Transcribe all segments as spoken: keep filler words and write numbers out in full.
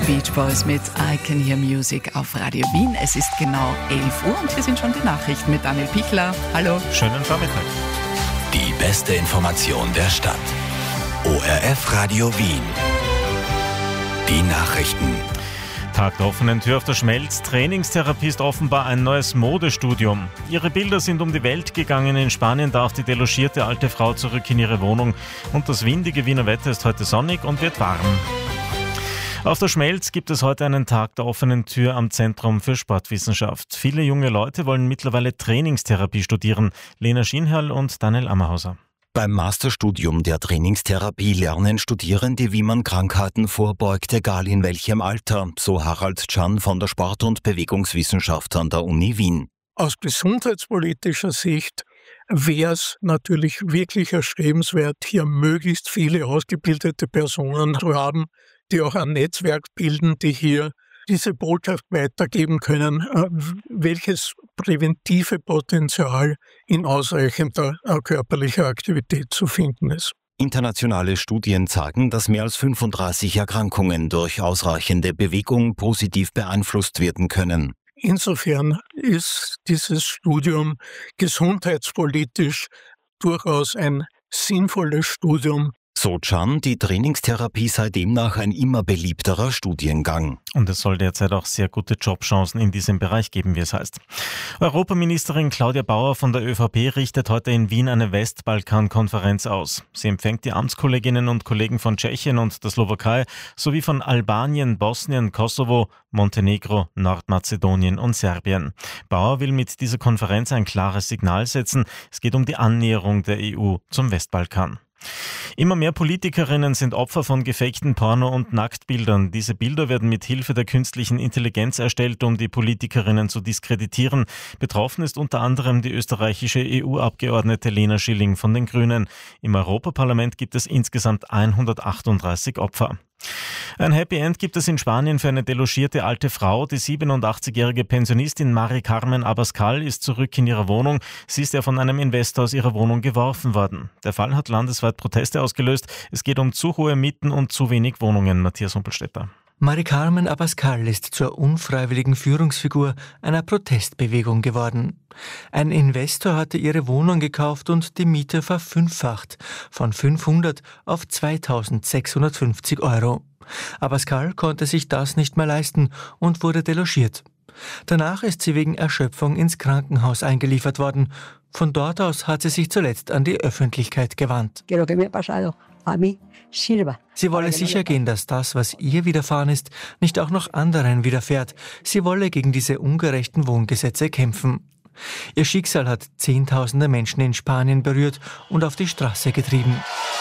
Beach Boys mit I Can Hear Music auf Radio Wien. Es ist genau elf Uhr und hier sind schon die Nachrichten mit Daniel Pichler. Hallo. Schönen Vormittag. Die beste Information der Stadt. O R F Radio Wien. Die Nachrichten. Tag der offenen Tür auf der Schmelz. Trainingstherapie ist offenbar ein neues Modestudium. Ihre Bilder sind um die Welt gegangen. In Spanien darf die delogierte alte Frau zurück in ihre Wohnung. Und das windige Wiener Wetter ist heute sonnig und wird warm. Auf der Schmelz gibt es heute einen Tag der offenen Tür am Zentrum für Sportwissenschaft. Viele junge Leute wollen mittlerweile Trainingstherapie studieren. Lena Schienherl und Daniel Ammerhauser. Beim Masterstudium der Trainingstherapie lernen Studierende, wie man Krankheiten vorbeugt, egal in welchem Alter, so Harald Can von der Sport- und Bewegungswissenschaft an der Uni Wien. Aus gesundheitspolitischer Sicht wäre es natürlich wirklich erstrebenswert, hier möglichst viele ausgebildete Personen zu haben, die auch ein Netzwerk bilden, die hier diese Botschaft weitergeben können, welches präventive Potenzial in ausreichender körperlicher Aktivität zu finden ist. Internationale Studien zeigen, dass mehr als fünfunddreißig Erkrankungen durch ausreichende Bewegung positiv beeinflusst werden können. Insofern ist dieses Studium gesundheitspolitisch durchaus ein sinnvolles Studium. So Can, die Trainingstherapie sei demnach ein immer beliebterer Studiengang. Und es soll derzeit auch sehr gute Jobchancen in diesem Bereich geben, wie es heißt. Europaministerin Claudia Bauer von der ÖVP richtet heute in Wien eine Westbalkan-Konferenz aus. Sie empfängt die Amtskolleginnen und Kollegen von Tschechien und der Slowakei sowie von Albanien, Bosnien, Kosovo, Montenegro, Nordmazedonien und Serbien. Bauer will mit dieser Konferenz ein klares Signal setzen. Es geht um die Annäherung der E U zum Westbalkan. Immer mehr Politikerinnen sind Opfer von gefakten Porno- und Nacktbildern. Diese Bilder werden mit Hilfe der künstlichen Intelligenz erstellt, um die Politikerinnen zu diskreditieren. Betroffen ist unter anderem die österreichische E U-Abgeordnete Lena Schilling von den Grünen. Im Europaparlament gibt es insgesamt hundertachtunddreißig Opfer. Ein Happy End gibt es in Spanien für eine delogierte alte Frau. Die siebenundachtzigjährige Pensionistin Mari Carmen Abascal ist zurück in ihrer Wohnung. Sie ist ja von einem Investor aus ihrer Wohnung geworfen worden. Der Fall hat landesweit Proteste ausgelöst. Es geht um zu hohe Mieten und zu wenig Wohnungen. Matthias Humpelstädter. Mari Carmen Abascal ist zur unfreiwilligen Führungsfigur einer Protestbewegung geworden. Ein Investor hatte ihre Wohnung gekauft und die Miete verfünffacht, von fünfhundert auf zweitausendsechshundertfünfzig Euro. Abascal konnte sich das nicht mehr leisten und wurde delogiert. Danach ist sie wegen Erschöpfung ins Krankenhaus eingeliefert worden. Von dort aus hat sie sich zuletzt an die Öffentlichkeit gewandt. Sie wolle sicher gehen, dass das, was ihr widerfahren ist, nicht auch noch anderen widerfährt. Sie wolle gegen diese ungerechten Wohngesetze kämpfen. Ihr Schicksal hat Zehntausende Menschen in Spanien berührt und auf die Straße getrieben.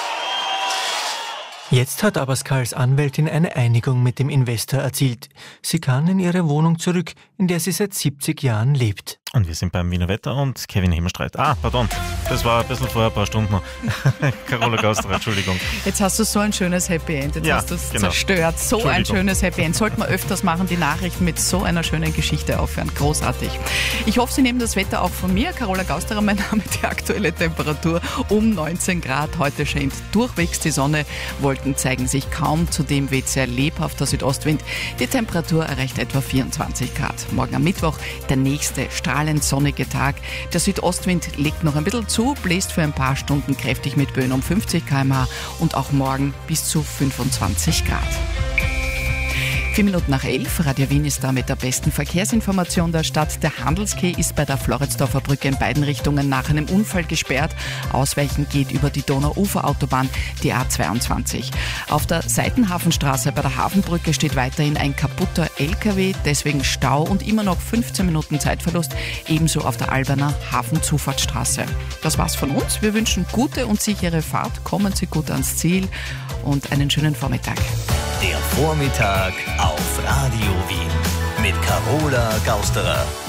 Jetzt hat Abascals Anwältin eine Einigung mit dem Investor erzielt. Sie kann in ihre Wohnung zurück, in der sie seit siebzig Jahren lebt. Und wir sind beim Wiener Wetter und Kevin Hemmerstreit. Ah, pardon, das war ein bisschen vorher, ein paar Stunden noch. Carola Gausterer, Entschuldigung. Jetzt hast du so ein schönes Happy End, jetzt ja, hast du es genau. zerstört. So ein schönes Happy End. Sollten wir öfters machen, die Nachrichten mit so einer schönen Geschichte aufhören. Großartig. Ich hoffe, Sie nehmen das Wetter auch von mir. Carola Gausterer, mein Name, die aktuelle Temperatur um neunzehn Grad. Heute scheint durchwegs die Sonne. Wolken zeigen sich kaum. Zudem weht sehr lebhafter Südostwind. Die Temperatur erreicht etwa vierundzwanzig Grad. Morgen am Mittwoch der nächste strahlend sonnige Tag. Der Südostwind legt noch ein bisschen zu, bläst für ein paar Stunden kräftig mit Böen um fünfzig Kilometer pro Stunde und auch morgen bis zu fünfundzwanzig Grad. Vier Minuten nach elf. Radio Wien ist da mit der besten Verkehrsinformation der Stadt. Der Handelsquai ist bei der Floridsdorfer Brücke in beiden Richtungen nach einem Unfall gesperrt. Ausweichen geht über die Donauuferautobahn, die A zweiundzwanzig. Auf der Seitenhafenstraße bei der Hafenbrücke steht weiterhin ein kaputter L K W, deswegen Stau und immer noch fünfzehn Minuten Zeitverlust, ebenso auf der Alberner Hafenzufahrtsstraße. Das war's von uns. Wir wünschen gute und sichere Fahrt. Kommen Sie gut ans Ziel und einen schönen Vormittag. Der Vormittag auf Radio Wien mit Carola Gausterer.